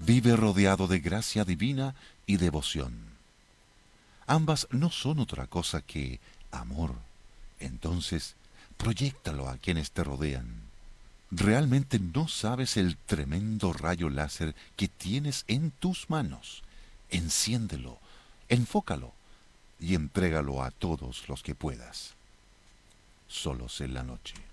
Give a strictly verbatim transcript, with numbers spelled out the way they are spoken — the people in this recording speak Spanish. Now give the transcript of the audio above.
Vive rodeado de gracia divina y devoción. Ambas no son otra cosa que amor. Entonces, proyéctalo a quienes te rodean. Realmente no sabes el tremendo rayo láser que tienes en tus manos. Enciéndelo, enfócalo y entrégalo a todos los que puedas. Solos en la noche.